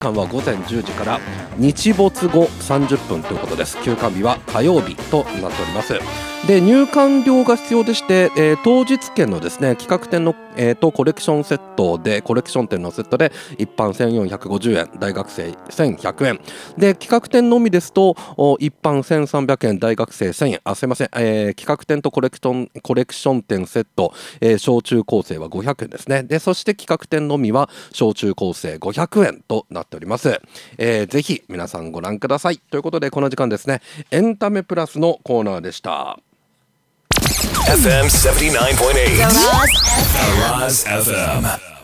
館は午前10時から日没後30分ということです。休館日は火曜日となっております。で、入館料が必要でして、当日券のですね企画展の、コレクションセットでコレクション展のセットで一般1450円、大学生1100円で、企画展のみですと一般1300円、大学生1000円、すいません、企画展とコレクション展セット、小中高生は500円ですね。で、そして企画展のみは小中高生500円となっております。ぜひ皆さんご覧ください。ということで、この時間ですね、エンタメプラスのコーナーでした。 FM 79.8 Araz FM